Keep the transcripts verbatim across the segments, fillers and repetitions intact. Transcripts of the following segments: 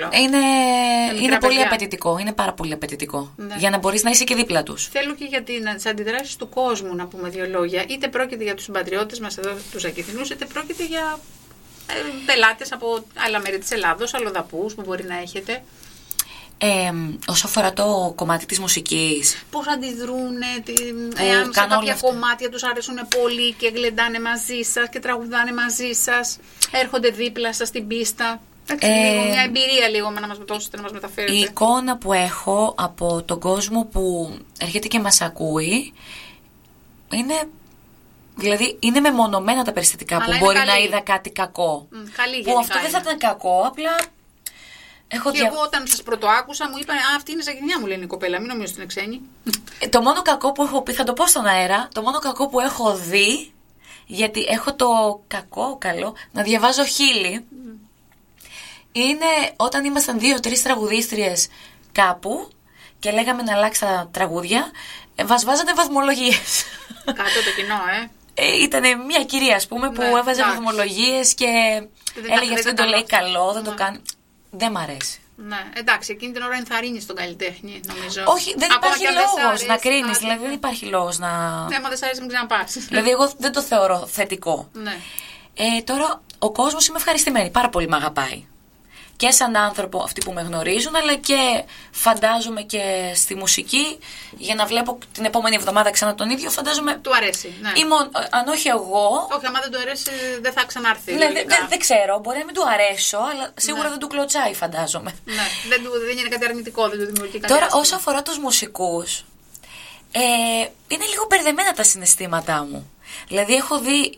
δύσκολο. Είναι, είναι πολύ απαιτητικό. Είναι πάρα πολύ απαιτητικό. Ναι. Για να μπορείς να είσαι και δίπλα τους. Θέλω και για τις αντιδράσεις του κόσμου να πούμε δύο λόγια. Είτε πρόκειται για τους συμπατριώτες μας εδώ, τους Ακηθινούς, είτε πρόκειται για ε, πελάτες από άλλα μέρη της Ελλάδος, αλλοδαπούς που μπορεί να έχετε. Ε, όσο αφορά το κομμάτι της μουσικής, πώς αντιδρούν, εάν σε κάποια κομμάτια τους αρέσουν πολύ και γλεντάνε μαζί σας και τραγουδάνε μαζί σας, έρχονται δίπλα σας στην πίστα. Έτσι, ε, λίγο, μια εμπειρία λίγο να μας δώσετε, να μας μεταφέρετε. Η εικόνα που έχω από τον κόσμο που έρχεται και μας ακούει είναι, δηλαδή είναι μεμονωμένα τα περιστατικά. Αλλά που μπορεί καλή. Να είδα κάτι κακό. Mm, καλή, που αυτό είναι. Δεν θα ήταν κακό, απλά έχω και δια... εγώ όταν σας πρωτοάκουσα μου είπαν, α, αυτή είναι Ζακυνιά, μου λένε η κοπέλα, μην νομίζω ότι είναι ξένη. Ε, το μόνο κακό που έχω πει, θα το πω στον αέρα, το μόνο κακό που έχω δει, γιατί έχω το κακό, καλό, να διαβάζω χείλη, mm. είναι όταν ήμασταν δύο-τρεις τραγουδίστριες κάπου και λέγαμε να αλλάξει τα τραγούδια, μας βάζανε βαθμολογίες. Κάτω το κοινό, ε. Ε, ήταν μια κυρία, ας πούμε, που ναι, έβαζε βαθμολογίες και δεν έλεγε αυτό δεν το λέει καλό, δεν ναι. το κάνει. Δεν μ' αρέσει. Ναι, εντάξει, εκείνη την ώρα ενθαρρύνεις τον καλλιτέχνη, νομίζω. Όχι, δεν ακόμα υπάρχει λόγος να κρίνεις, δηλαδή δεν υπάρχει λόγος να. Ναι, μα δεν σ' αρέσει, μην ξαναπάς. Δηλαδή, εγώ δεν το θεωρώ θετικό. Ναι. Ε, τώρα, ο κόσμος είμαι ευχαριστημένη, πάρα πολύ με αγαπάει. Και σαν άνθρωπο αυτοί που με γνωρίζουν, αλλά και φαντάζομαι και στη μουσική, για να βλέπω την επόμενη εβδομάδα ξανά τον ίδιο, φαντάζομαι. Του αρέσει. Ναι. Ή μον, αν όχι εγώ. Όχι, άμα δεν του αρέσει, δεν θα ξανάρθει. Ναι, δεν δε, δε ξέρω, μπορεί να μην του αρέσω, αλλά σίγουρα ναι. δεν του κλωτσάει, φαντάζομαι. Ναι, δεν, του, δεν είναι κάτι αρνητικό, δεν του δημιουργεί κάτι. Τώρα, όσο αφορά τους μουσικούς, ε, είναι λίγο μπερδεμένα τα συναισθήματά μου. Δηλαδή, έχω δει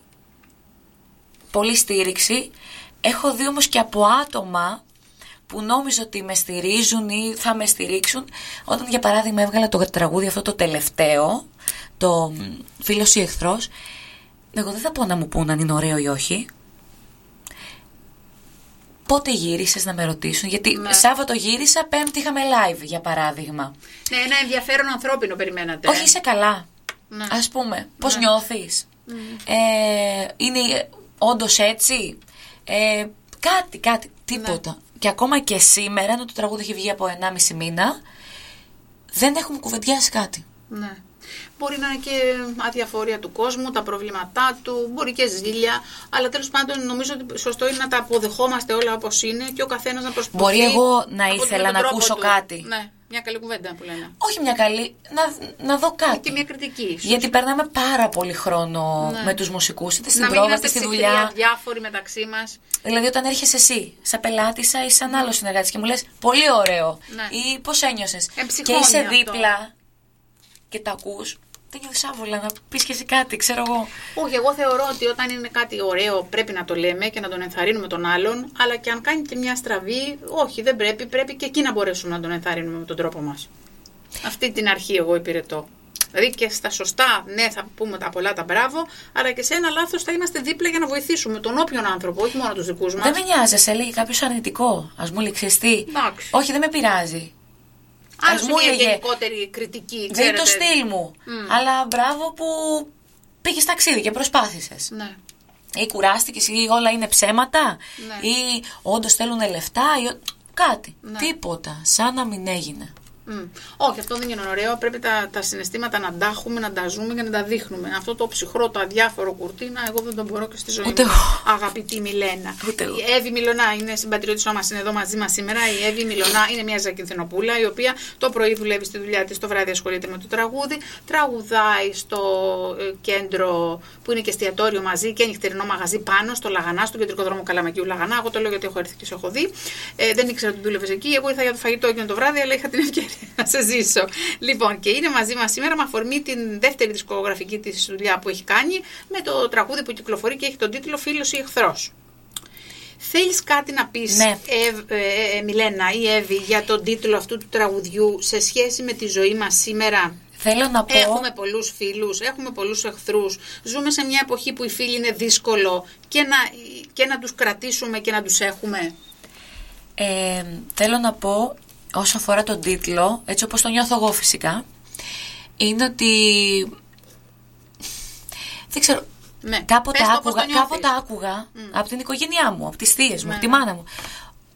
πολλή στήριξη, έχω δει όμως και από άτομα που νόμιζα ότι με στηρίζουν ή θα με στηρίξουν, όταν για παράδειγμα έβγαλα το τραγούδι αυτό το τελευταίο, το Φίλος ή Εχθρός, εγώ δεν θα πω να μου πούν αν είναι ωραίο ή όχι. Πότε γύρισες να με ρωτήσουν, γιατί ναι. Σάββατο γύρισα, Πέμπτη είχαμε live για παράδειγμα. Ναι, ένα ενδιαφέρον ανθρώπινο περιμένατε. Όχι, είσαι καλά. Ναι. Ας πούμε, πώς ναι. νιώθεις, mm. ε, είναι όντως έτσι, ε, κάτι, κάτι, τίποτα. Ναι. Και ακόμα και σήμερα, ενώ το τραγούδι έχει βγει από ενάμιση μήνα, δεν έχουμε κουβεντιάσει κάτι. Ναι. Μπορεί να είναι και αδιαφορία του κόσμου, τα προβλήματά του, μπορεί και ζήλια, αλλά τέλος πάντων νομίζω ότι σωστό είναι να τα αποδεχόμαστε όλα όπως είναι και ο καθένας να προσπαθεί. Μπορεί εγώ να ήθελα να ακούσω του. κάτι. Ναι, μια καλή κουβέντα που λένε. Όχι μια καλή, να, να δω κάτι. Και μια κριτική. Ίσως. Γιατί περνάμε πάρα πολύ χρόνο ναι. με τους μουσικούς, είτε στην πρόβα, είτε στη δουλειά. Να μην είμαστε διάφοροι μεταξύ μας. Δηλαδή όταν έρχεσαι εσύ, σαν πελάτησα ή σαν ναι. άλλο συνεργάτης και μου λες πολύ ωραίο ναι. ή πώς ένιωσες και είσαι αυτό. Δίπλα και τα ακούς. Δεν νιώθεις άβολα να πεις και εσύ κάτι, ξέρω εγώ. Όχι, εγώ θεωρώ ότι όταν είναι κάτι ωραίο πρέπει να το λέμε και να τον ενθαρρύνουμε τον άλλον, αλλά και αν κάνει και μια στραβή, όχι, δεν πρέπει, πρέπει και εκεί να μπορέσουμε να τον ενθαρρύνουμε με τον τρόπο μας. Αυτή την αρχή εγώ υπηρετώ. Δηλαδή και στα σωστά, ναι, θα πούμε τα πολλά τα μπράβο, αλλά και σε ένα λάθος θα είμαστε δίπλα για να βοηθήσουμε τον όποιον άνθρωπο, όχι μόνο τους δικούς μας. Δεν με νοιάζει, σε έλεγε κάποιος αρνητικό. Ας μου λέει, ξέρεις τι, όχι, δεν με πειράζει. Ας μου μια γενικότερη κριτική, δεν είναι το στυλ μου. Mm. Αλλά μπράβο που πήγες ταξίδι και προσπάθησες. Ναι. Ή κουράστηκες ή όλα είναι ψέματα. Ναι. Ή όντως θέλουν λεφτά ή κάτι. Ναι. Τίποτα. Σαν να μην έγινε. Mm. Όχι, αυτό δεν είναι ωραίο. Πρέπει τα, τα συναισθήματα να τα έχουμε, να τα ζούμε και να τα δείχνουμε. Αυτό το ψυχρό, το αδιάφορο κουρτίνα, εγώ δεν τον μπορώ και στη ζωή Ούτε μου. Εγώ. Αγαπητή Μιλένα. Ούτε η Εύη Μιλωνά είναι συμπατριώτης μας, είναι εδώ μαζί μας σήμερα. Η Εύη Μιλωνά είναι μια Ζακυνθινοπούλα, η οποία το πρωί δουλεύει στη δουλειά της, το βράδυ ασχολείται με το τραγούδι. Τραγουδάει στο ε, κέντρο που είναι και εστιατόριο μαζί και νυχτερινό μαγαζί πάνω στο Λαγανά, στον κεντρικό δρόμο Καλαμακίου Λαγανά. Εγώ το λέω γιατί έχω έρθει και σε έχω δει. Ε, δεν ήξερα ότι δούλευε εκεί. Εγώ ήρθα για το φαγητό εκείνο το βράδυ, αλλά είχα την ευκαιρία να σε ζήσω. Λοιπόν, και είναι μαζί μας σήμερα με αφορμή την δεύτερη δισκογραφική της δουλειά που έχει κάνει, με το τραγούδι που κυκλοφορεί και έχει τον τίτλο Φίλος ή Εχθρός. Θέλεις κάτι να πεις, ναι. ε, ε, ε, Μιλένα ή Εύη, για τον τίτλο αυτού του τραγουδιού σε σχέση με τη ζωή μας σήμερα? Θέλω να πω... Έχουμε πολλούς φίλους, έχουμε πολλούς εχθρούς. Ζούμε σε μια εποχή που οι φίλοι είναι δύσκολο και να, και να τους κρατήσουμε και να τους έχουμε. Ε, θέλω να πω, όσο αφορά τον τίτλο, έτσι όπως το νιώθω εγώ φυσικά, είναι ότι δεν ξέρω, ναι. κάποτε άκουγα, κάποτε άκουγα mm. από την οικογένειά μου, από τις θείες μου, ναι. από τη μάνα μου.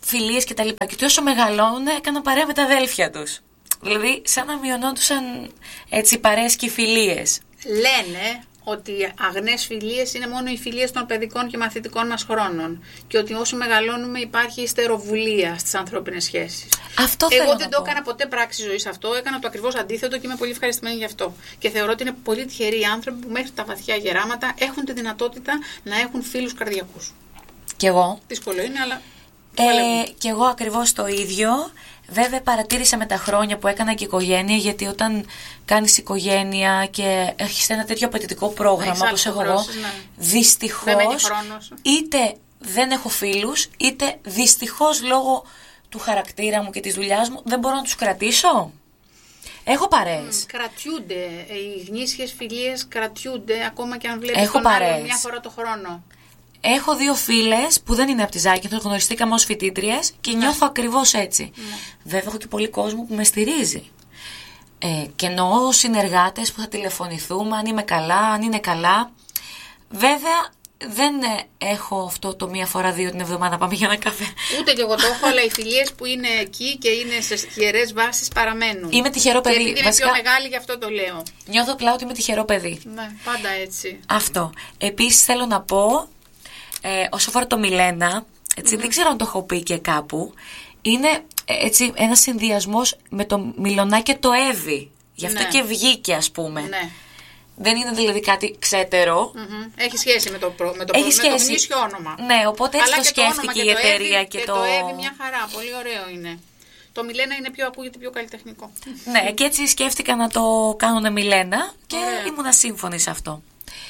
φιλίες και τα λοιπά. Και όσο μεγαλώνουν έκαναν παρέα με τα αδέλφια τους. Δηλαδή σαν να μειωνόντουσαν έτσι παρέες και φιλίες. Λένε ότι αγνές φιλίες είναι μόνο οι φιλίες των παιδικών και μαθητικών μας χρόνων και ότι όσο μεγαλώνουμε υπάρχει ιστεροβουλία στις ανθρώπινες σχέσεις. Αυτό Εγώ θέλω δεν να το πω. έκανα ποτέ πράξη ζωής αυτό, έκανα το ακριβώς αντίθετο και είμαι πολύ ευχαριστημένη γι' αυτό. Και θεωρώ ότι είναι πολύ τυχεροί οι άνθρωποι που μέχρι τα βαθιά γεράματα έχουν τη δυνατότητα να έχουν φίλους καρδιακούς. Κι εγώ. Δύσκολο είναι, αλλά. Ε, κι εγώ ακριβώς το ίδιο. Βέβαια παρατήρησα με τα χρόνια που έκανα και οικογένεια, γιατί όταν κάνεις οικογένεια και έχεις ένα τέτοιο απαιτητικό πρόγραμμα όπως έχω εγώ, ναι. δυστυχώς είτε δεν έχω φίλους, είτε δυστυχώς λόγω του χαρακτήρα μου και της δουλειάς μου δεν μπορώ να τους κρατήσω. Έχω παρέες. Mm, κρατιούνται. Οι γνήσιες φιλίες κρατιούνται ακόμα και αν βλέπεις έχω τον παρέες. άλλον μια φορά το χρόνο. Έχω δύο φίλες που δεν είναι από τη Ζάκυνθο, γνωριστήκαμε ως φοιτήτριες και ναι. νιώθω ακριβώς έτσι. Ναι. Βέβαια έχω και πολύ κόσμο που με στηρίζει. Ε, και εννοώ συνεργάτες που θα τηλεφωνηθούμε αν είμαι καλά, αν είναι καλά. Βέβαια δεν έχω αυτό το μία φορά δύο την εβδομάδα πάμε για ένα καφέ. Ούτε και εγώ το έχω, αλλά οι φιλίες που είναι εκεί και είναι σε χειερές βάσεις παραμένουν. Είμαι τυχερό παιδί. Και επειδή Βασικά, είμαι πιο μεγάλη, γι' αυτό το λέω. Νιώθω απλά ότι είμαι τυχερό παιδί. Ναι, πάντα έτσι. Αυτό. Επίσης θέλω να πω, ε, όσο αφορά το Μιλένα, έτσι, mm-hmm. δεν ξέρω αν το έχω πει και κάπου, είναι έτσι ένας συνδυασμός με το Μιλονά και το Εύη. Γι' αυτό ναι. και βγήκε, ας πούμε. Ναι. Δεν είναι δηλαδή κάτι ξέτερο. Mm-hmm. Έχει σχέση με το, προ, με το, Έχει με σχέση. το γνήσιο όνομα. Ναι, οπότε έτσι αλλά το σκέφτηκε το η εταιρεία και, και το... το Εύη μια χαρά, πολύ ωραίο είναι. Το Μιλένα είναι πιο, ακούγεται πιο καλλιτεχνικό. Ναι, και έτσι σκέφτηκα να το κάνουν Μιλένα και yeah. ήμουνα σύμφωνη σε αυτό.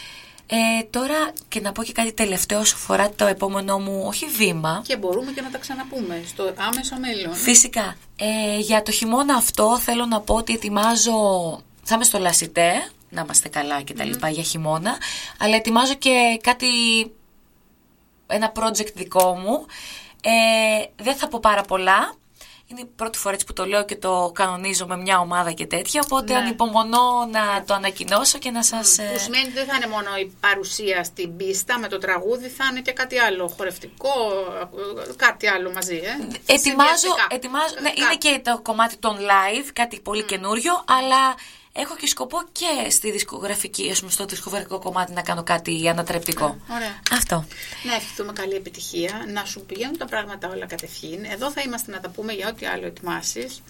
Ε, τώρα και να πω και κάτι τελευταίο όσο αφορά το επόμενό μου, όχι βήμα. Και μπορούμε και να τα ξαναπούμε στο άμεσο μέλλον. Φυσικά. Ε, για το χειμώνα αυτό θέλω να πω ότι ετοιμάζω, θα είμαι στο Λασιτέ, να είμαστε καλά και τα λοιπά mm. για χειμώνα, αλλά ετοιμάζω και κάτι, ένα project δικό μου. Ε, δεν θα πω πάρα πολλά. Είναι η πρώτη φορά που το λέω και το κανονίζω με μια ομάδα και τέτοια, οπότε ναι. ανυπομονώ να το ανακοινώσω και να σας... Mm. Που σημαίνει ότι δεν θα είναι μόνο η παρουσία στην πίστα με το τραγούδι, θα είναι και κάτι άλλο χορευτικό, κάτι άλλο μαζί, ε. Ετοιμάζω, ετοιμάζω ναι, είναι και το κομμάτι των live, κάτι πολύ mm. καινούριο, αλλά έχω και σκοπό και στη δισκογραφική, ας πούμε, στο δισκογραφικό κομμάτι να κάνω κάτι ανατρεπτικό. Yeah, ωραία. Αυτό. Να ευχηθούμε καλή επιτυχία, να σου πηγαίνουν τα πράγματα όλα κατευθείαν. Εδώ θα είμαστε να τα πούμε για ό,τι άλλο ετοιμάσεις.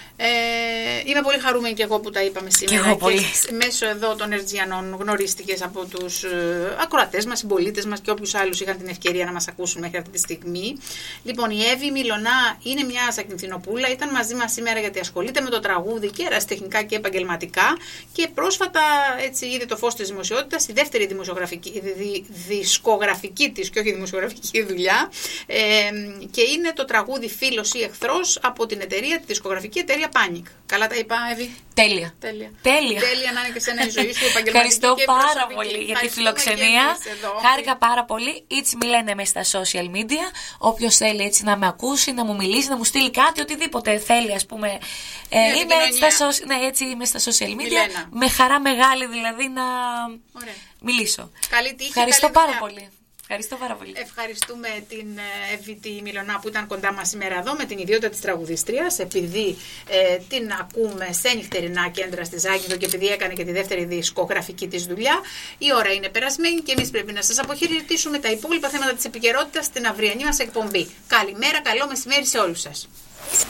Ε, είμαι πολύ χαρούμενη και εγώ που τα είπαμε σήμερα. Και εγώ πολύ. Και μέσω εδώ των Ερτζιανών γνωρίστηκες από τους ε, ακροατές μας, συμπολίτες μας και όποιους άλλους είχαν την ευκαιρία να μας ακούσουν μέχρι αυτή τη στιγμή. Λοιπόν, η Εύη Μιλονά είναι μια Ζακυνθινοπούλα, ήταν μαζί μας σήμερα γιατί ασχολείται με το τραγούδι και ερασιτεχνικά και επαγγελματικά και πρόσφατα έτσι είδε το φως της δημοσιότητας, η δεύτερη δημοσιογραφική, δι, δισκογραφική της και όχι δημοσιογραφική δουλειά, ε, και είναι το τραγούδι Φίλος ή Εχθρός από την εταιρεία, τη δισκογραφική εταιρεία Panic. Καλά τα είπα, Εύη? Τέλεια. Τέλεια. Τέλεια. Τέλεια να είναι και σένα η ζωή σου επαγγελματική. Ευχαριστώ και πάρα πολύ για τη φιλοξενία. Χάρηκα πάρα πολύ. Έτσι με λένε μέσα στα social media. Όποιος θέλει έτσι να με ακούσει, να μου μιλήσει, να μου στείλει κάτι, οτιδήποτε θέλει, ας πούμε. Ε, είμαι έτσι στα, ναι, έτσι είμαι στα social media. Μιλένα. Με χαρά μεγάλη δηλαδή να Ωραία. μιλήσω. Καλή τύχη. Ευχαριστώ πάρα πολύ. Ευχαριστώ πάρα πολύ. Ευχαριστούμε την Εύη τη Μιλονά που ήταν κοντά μας σήμερα εδώ με την ιδιότητα της τραγουδίστριας, επειδή ε, την ακούμε σε νυχτερινά κέντρα στη Ζάκυνθο και επειδή έκανε και τη δεύτερη δισκογραφική της δουλειά. Η ώρα είναι περασμένη και εμείς πρέπει να σας αποχαιρετήσουμε τα υπόλοιπα θέματα της επικαιρότητας στην αυριανή μας εκπομπή. Καλημέρα, καλό μεσημέρι σε όλους σας.